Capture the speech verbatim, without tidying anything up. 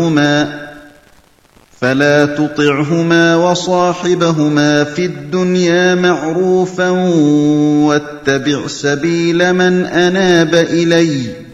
فلا تطعهما وصاحبهما في الدنيا معروفا واتبع سبيل من أناب إلي